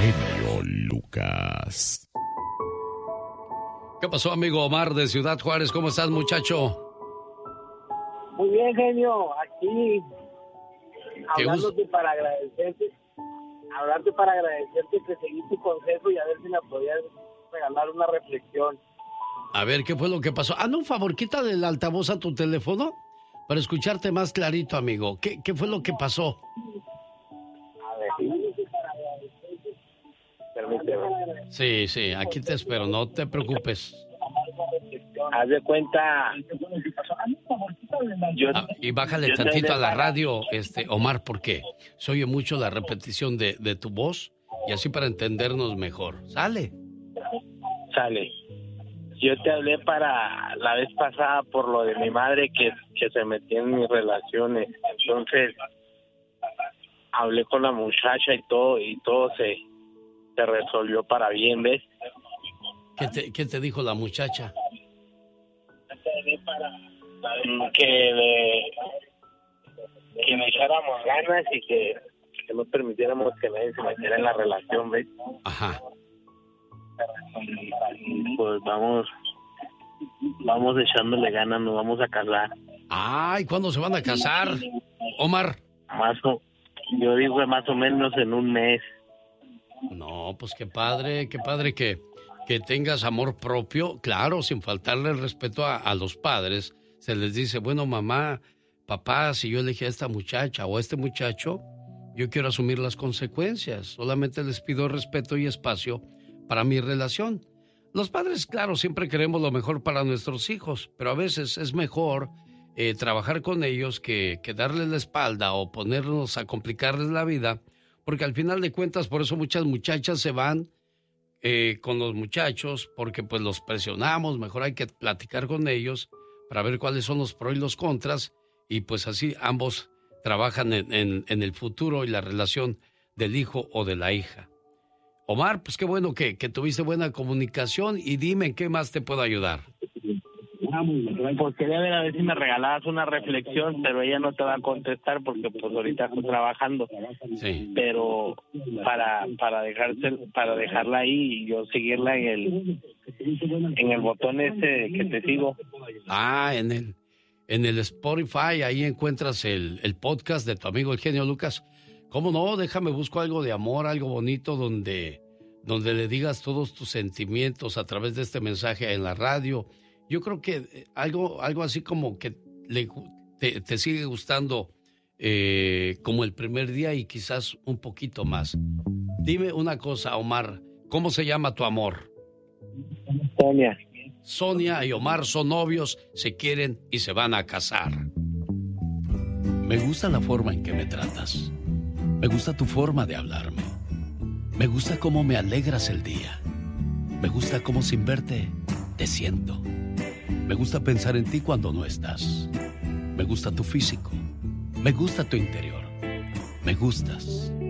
genio Lucas. ¿Qué pasó, amigo Omar de Ciudad Juárez? ¿Cómo estás, muchacho? Muy bien, genio. Aquí hablándote para agradecerte que seguí tu consejo y a ver si me podías regalar una reflexión. A ver, ¿qué fue lo que pasó? Hazme un favor, quítale el altavoz a tu teléfono para escucharte más clarito, amigo. ¿Qué fue lo que pasó? A ver, permíteme. Sí, aquí te espero, no te preocupes. Haz de cuenta. Y bájale tantito a la radio, Omar, porque se oye mucho la repetición de tu voz y así para entendernos mejor. Sale. Yo te hablé para la vez pasada por lo de mi madre que se metió en mis relaciones. Entonces, hablé con la muchacha y todo se resolvió para bien, ¿ves? ¿Qué te dijo la muchacha? Que le echáramos ganas y que no permitiéramos que nadie se metiera en la relación, ¿ves? Ajá. Pues vamos echándole ganas, nos vamos a casar. Ay, ¿cuándo se van a casar, Omar? Yo digo más o menos en un mes. No, pues qué padre que tengas amor propio, claro, sin faltarle el respeto a los padres. Se les dice, bueno, mamá, papá, si yo elegí a esta muchacha o a este muchacho, yo quiero asumir las consecuencias. Solamente les pido respeto y espacio para mi relación. Los padres, claro, siempre queremos lo mejor para nuestros hijos, pero a veces es mejor trabajar con ellos que darles la espalda o ponernos a complicarles la vida, porque al final de cuentas, por eso muchas muchachas se van con los muchachos, porque pues los presionamos, mejor hay que platicar con ellos para ver cuáles son los pros y los contras, y pues así ambos trabajan en el futuro y la relación del hijo o de la hija. Omar, pues qué bueno que tuviste buena comunicación, y dime en qué más te puedo ayudar. Pues quería ver a ver si me regalabas una reflexión, pero ella no te va a contestar porque pues ahorita estoy trabajando. Sí. Pero para dejarla ahí y yo seguirla en el botón ese que te sigo. Ah, en el Spotify, ahí encuentras el podcast de tu amigo el genio Lucas. ¿Cómo no? Déjame busco algo de amor, algo bonito donde le digas todos tus sentimientos a través de este mensaje en la radio. Yo creo que algo así como que te sigue gustando como el primer día y quizás un poquito más. Dime una cosa, Omar, ¿cómo se llama tu amor? Sonia. Sonia y Omar son novios, se quieren y se van a casar. Me gusta la forma en que me tratas. Me gusta tu forma de hablarme. Me gusta cómo me alegras el día. Me gusta cómo sin verte te siento. Me gusta pensar en ti cuando no estás. Me gusta tu físico. Me gusta tu interior. Me gustas.